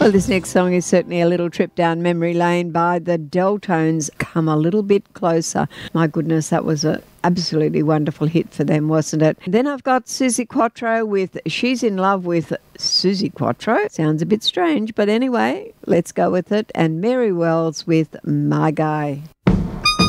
Well, this next song is certainly a little trip down memory lane by the Deltones. Come a little bit closer. My goodness, that was a absolutely wonderful hit for them, wasn't it? Then I've got Suzi Quatro with She's in Love with Suzi Quatro. Sounds a bit strange, but anyway, let's go with it. And Mary Wells with My Guy.